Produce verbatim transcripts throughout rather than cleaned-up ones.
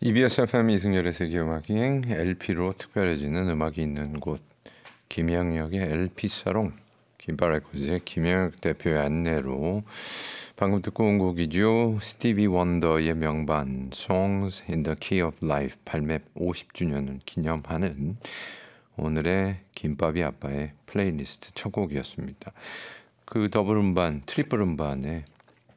이비에스 에프엠 이승열의 세계음악여행 엘피로 특별해지는 음악이 있는 곳 김양역의 엘피사롱 김바레코즈의 김양역 대표의 안내로 방금 듣고 온 곡이죠. 스티비 원더의 명반 Songs in the Key of Life 발매 오십 주년을 기념하는 오늘의 김밥이 아빠의 플레이리스트 첫 곡이었습니다. 그 더블 음반, 트리플 음반의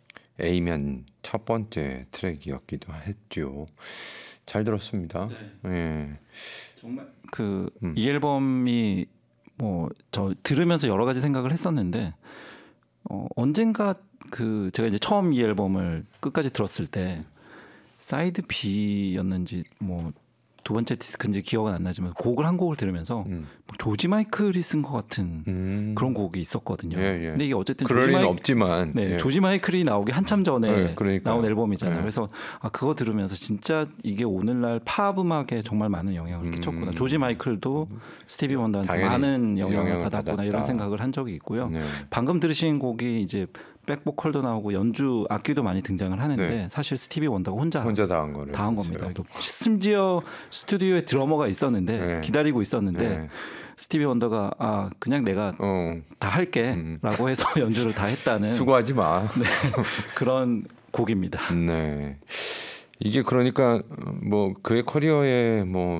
A면 첫 번째 트랙이었기도 했죠. 잘 들었습니다. 네. 예. 정말 그 이 음. 앨범이 뭐 저 들으면서 여러 가지 생각을 했었는데 어, 언젠가 그 제가 이제 처음 이 앨범을 끝까지 들었을 때 사이드 B였는지 뭐 두 번째 디스크인지 기억은 안 나지만 곡을 한 곡을 들으면서 음. 뭐 조지 마이클이 쓴 것 같은 음. 그런 곡이 있었거든요. 예, 예. 근데 이게 어쨌든 그럴 조지 리는 마이... 없지만 네, 예. 조지 마이클이 나오기 한참 전에 예, 나온 앨범이잖아요. 예. 그래서 아, 그거 들으면서 진짜 이게 오늘날 팝 음악에 정말 많은 영향을 음. 끼쳤구나. 조지 마이클도 스티비 원더한테 많은 영향을, 영향을 받았구나 받았다. 이런 생각을 한 적이 있고요. 네. 방금 들으신 곡이 이제 백보컬도 나오고 연주 악기도 많이 등장을 하는데 네. 사실 스티비 원더가 혼자 혼자 다 한 거를 다 한 겁니다. 심지어 스튜디오에 드러머가 있었는데 네. 기다리고 있었는데 네. 스티비 원더가 아 그냥 내가 어. 다 할게라고 음. 해서 연주를 다 했다는 수고하지 마. 네. 그런 곡입니다. 네. 이게 그러니까 뭐 그의 커리어에 뭐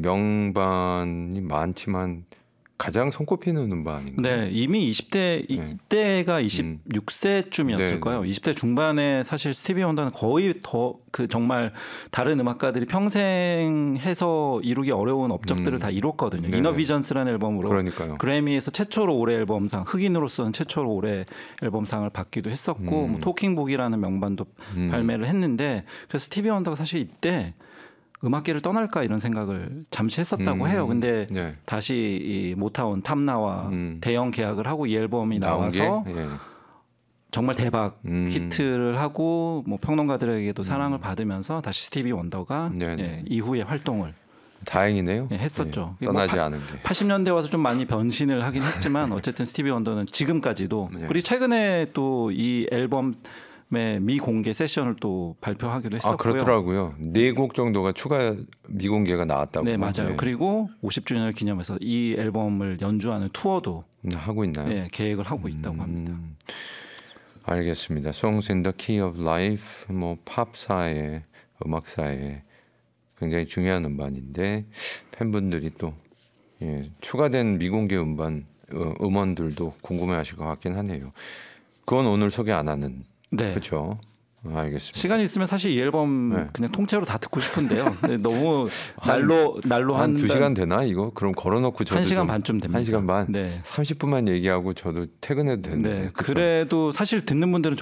명반이 많지만 가장 손꼽히는 음반인가요? 네, 이미 이십 대 네. 이때가 이십육 세쯤이었을 네. 거예요. 이십 대 중반에 사실 스티비 원더는 거의 더 그 정말 다른 음악가들이 평생 해서 이루기 어려운 업적들을 음. 다 이뤘거든요. 네. 이너비전스라는 앨범으로 그러니까요. 그래미에서 최초로 올해 앨범상, 흑인으로서는 최초로 올해 앨범상을 받기도 했었고 음. 뭐 토킹북이라는 명반도 음. 발매를 했는데 그래서 스티비 원더가 사실 이때 음악계를 떠날까 이런 생각을 잠시 했었다고 음, 해요. 근데 네. 다시 이 모타운 탐나와 음. 대형 계약을 하고 이 앨범이 나와서 예. 정말 대박 음. 히트를 하고 뭐 평론가들에게도 음. 사랑을 받으면서 다시 스티비 원더가 예, 이후에 활동을 다행이네요. 예, 했었죠. 예, 떠나지 뭐 않은 게. 팔십 년대 와서 좀 많이 변신을 하긴 했지만 어쨌든 스티비 원더는 지금까지도 네. 그리고 최근에 또 이 앨범 미공개 세션을 또 발표하기도 했었고요. 아, 그렇더라고요. 네 곡 정도가 추가 미공개가 나왔다고. 네, 맞아요. 네. 그리고 오십 주년을 기념해서 이 앨범을 연주하는 투어도 하고 있나요? 네, 계획을 하고 있다고 음, 합니다. 알겠습니다. Songs in the Key of Life, 뭐 팝사의 음악사의 굉장히 중요한 음반인데 팬분들이 또 예, 추가된 미공개 음반 음원들도 궁금해하실 것 같긴 하네요. 그건 오늘 소개 안 하는. 네. 그렇죠. 알겠습니다. 시간이 있으면 사실 이 앨범 네. 그냥 통째로 다 듣고 싶은데요. 너무 날로 한, 날로 한 두 시간 되나 이거? 그럼 걸어놓고 저도 한 시간 반쯤 됩니다. 한 시간 반. 네. 삼십 분만 얘기하고 저도 퇴근해도 되는데. 네. 그래도 사실 듣는 분들은